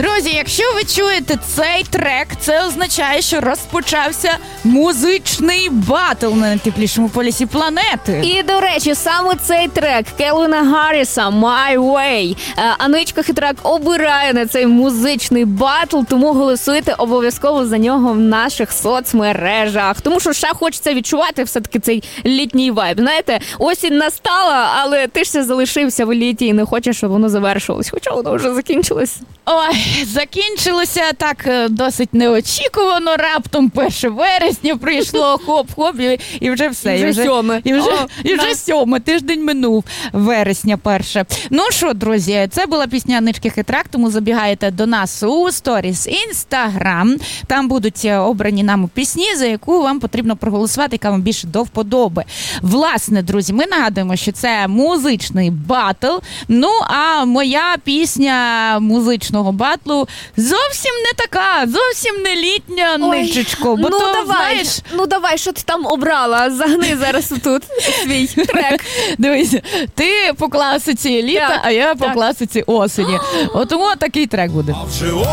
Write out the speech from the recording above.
Друзі, якщо ви чуєте цей трек, це означає, що розпочався музичний батл на найтеплішому полюсі планети. І, до речі, саме цей трек Кельвіна Гарріса «My Way» Аничка Хитрак обирає на цей музичний батл, тому голосуйте обов'язково за нього в наших соцмережах. Тому що ще хочеться відчувати все-таки цей літній вайб. Знаєте, осінь настала, але ти ж залишився в літі і не хочеш, щоб воно завершилось. Хоча воно вже закінчилось. Ой, закінчилося так досить неочікувано. Раптом 1 вересня прийшло, хоп-хоп, і вже все. І вже 7. І вже 7, тиждень минув, вересня 1. Ну що, друзі, це була пісня Анички Хитрак, тому забігайте до нас у сторіс Інстаграм. Там будуть обрані нами пісні, за яку вам потрібно проголосувати, яка вам більше до вподоби. Власне, друзі, ми нагадуємо, що це музичний батл. Ну, а моя пісня музичного батлу зовсім не така, зовсім не літня, Ничечко. Бо ну, то, давай, знаєш... ну давай, що ти там обрала? Загни зараз тут свій трек. Дивись, ти по класиці літа, Так, а я по так. класиці осені. От тому такий трек буде.